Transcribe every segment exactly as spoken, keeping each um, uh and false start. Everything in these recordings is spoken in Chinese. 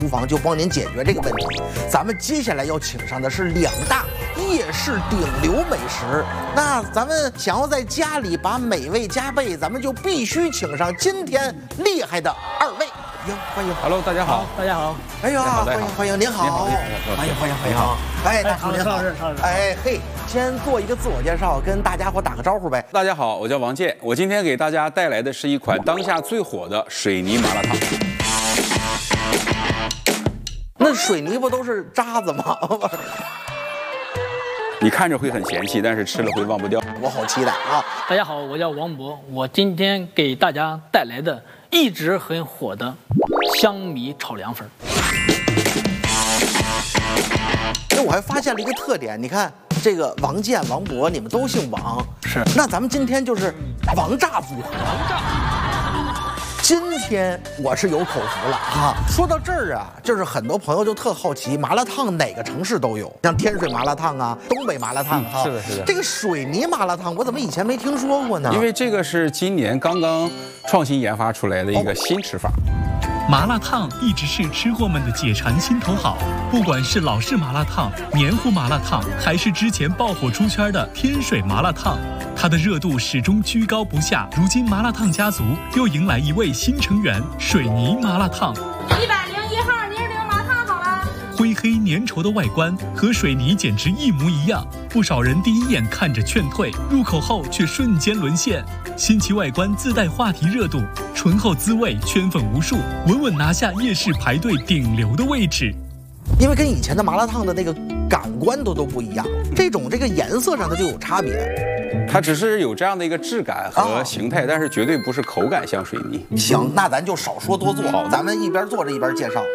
厨房就帮您解决这个问题。咱们接下来要请上的是两大夜市顶流美食，那咱们想要在家里把美味加倍，咱们就必须请上今天厉害的二位。欢迎欢迎 ，Hello， 大家好， 大家好， 哎呀，欢迎欢迎，您好，欢迎欢迎欢迎，哎，大叔您好，哎嘿，先做一个自我介绍，跟大家伙打个招呼呗。 大家好，我叫王健，我今天给大家带来的是一款当下最火的水泥麻辣烫。 那水泥不都是渣子吗？ 你看着会很嫌弃，但是吃了会忘不掉。 我好期待啊！ 大家好，我叫王博，我今天给大家带来的一直很火的香米炒凉粉。 哎，我还发现了一个特点，你看这个王健、王博，你们都姓王， 是。 那咱们今天就是王炸组合。 王炸。 今天我是有口福了啊！说到这儿啊，就是很多朋友就特好奇，麻辣烫哪个城市都有，像天水麻辣烫啊、东北麻辣烫哈、啊嗯。 是的，是的。 这个水泥麻辣烫，我怎么以前没听说过呢？ 因为这个是今年刚刚创新研发出来的一个新吃法。 麻辣烫一直是吃货们的解馋心头好，不管是老式麻辣烫、黏糊麻辣烫，还是之前爆火出圈的天水麻辣烫，它的热度始终居高不下。如今麻辣烫家族又迎来一位新成员——水泥麻辣烫。 一百零一号泥儿麻辣烫好了。 灰黑粘稠的外观和水泥简直一模一样，不少人第一眼看着劝退，入口后却瞬间沦陷。新奇外观自带话题热度，醇厚滋味圈粉无数，稳稳拿下夜市排队顶流的位置。 因为跟以前的麻辣烫的那个感官都都不一样，这种这个颜色上它就有差别。 它只是有这样的一个质感和形态，哦、但是绝对不是口感像水泥。 行，那咱就少说多做，好，咱们一边做着一边介绍。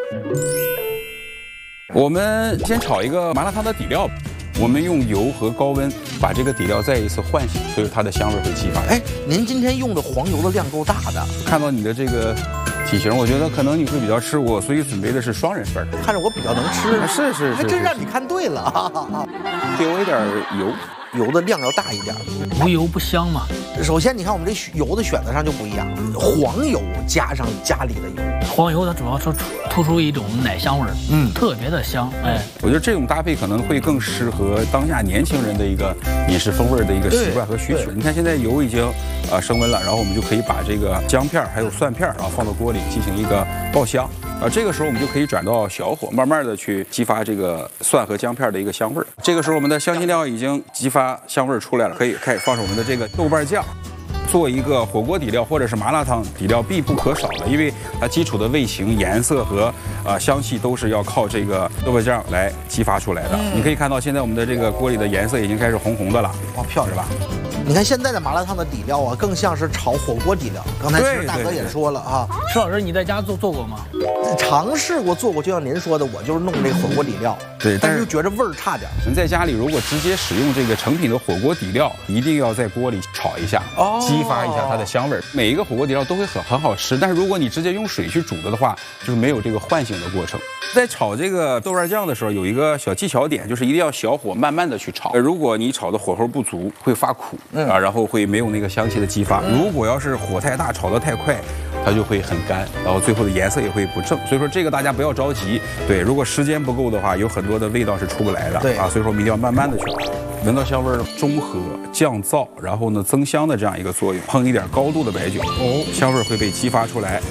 我们先炒一个麻辣烫的底料。我们用油和高温把这个底料再一次唤醒，所以它的香味会激发。 哎，您今天用的黄油的量够大的。 看到你的这个体型，我觉得可能你会比较吃我，所以准备的是双人份。 看着我比较能吃， 啊、是是是， 还真让你看对了。哈哈哈。 给我一点油， 油的量要大一点。 无油不香嘛。 首先，你看我们这油的选择上就不一样，黄油加上家里的油。 黄油它主要是突出一种奶香味儿，嗯，特别的香。哎， 我觉得这种搭配可能会更适合当下年轻人的一个饮食风味的一个习惯和需求。你看现在油已经啊、呃、升温了，然后我们就可以把这个姜片还有蒜片然后放到锅里进行一个爆香。啊，这个时候我们就可以转到小火，慢慢的去激发这个蒜和姜片的一个香味儿。这个时候我们的香辛料已经激发香味儿出来了，可以开始放上我们的这个豆瓣酱。做一个火锅底料或者是麻辣烫底料必不可少的，因为它基础的味型、颜色和呃香气都是要靠这个豆瓣酱来激发出来的。嗯、你可以看到现在我们的这个锅里的颜色已经开始红红的了， 哇，漂亮吧？你看现在的麻辣烫的底料啊，更像是炒火锅底料。刚才其实大哥也说了啊， 石老师你在家做做过吗？ 尝试过做过，就像您说的，我就是弄这个火锅底料， 对， 但是觉着味儿差点。 您在家里如果直接使用这个成品的火锅底料，一定要在锅里炒一下，哦，激发一下它的香味儿。每一个火锅底料都会很很好吃，但是如果你直接用水去煮了的话，就是没有这个唤醒的过程。在炒这个豆瓣酱的时候，有一个小技巧点，就是一定要小火慢慢的去炒。如果你炒的火候不足，会发苦，嗯、啊，然后会没有那个香气的激发。如果要是火太大，炒得太快，它就会很干，然后最后的颜色也会不正。所以说这个大家不要着急，对，如果时间不够的话，有很多的味道是出不来的，对啊，所以说我们一定要慢慢的去炒。闻到香味儿，中和、降燥，然后呢增香的这样一个作用。烹一点高度的白酒，哦，香味会被激发出来。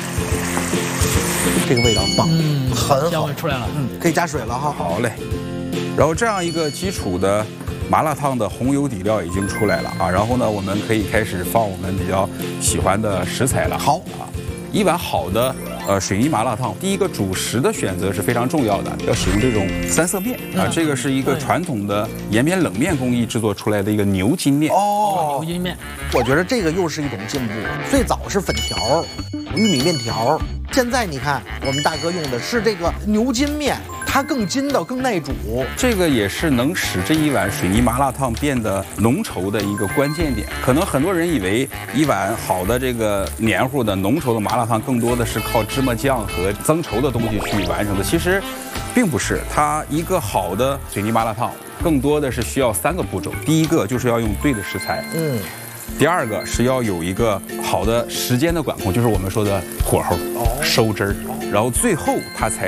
这个味道棒，嗯，很好， 香味出来了， 嗯，可以加水了哈。 好嘞。然后这样一个基础的麻辣烫的红油底料已经出来了啊，然后呢，我们可以开始放我们比较喜欢的食材了。 好啊，一碗好的呃水泥麻辣烫，第一个主食的选择是非常重要的，要使用这种三色面啊，这个是一个传统的延边冷面工艺制作出来的一个牛筋面。 哦， 牛筋面， 我觉得这个又是一种进步。最早是粉条、玉米面条，现在你看我们大哥用的是这个牛筋面。它更筋道、更耐煮， 这个也是能使这一碗水泥麻辣烫变得浓稠的一个关键点。可能很多人以为一碗好的这个黏糊的浓稠的麻辣烫，更多的是靠芝麻酱和增稠的东西去完成的。其实，并不是。它一个好的水泥麻辣烫，更多的是需要三个步骤。第一个就是要用对的食材，嗯。第二个是要有一个好的时间的管控，就是我们说的火候、收汁儿，然后最后它才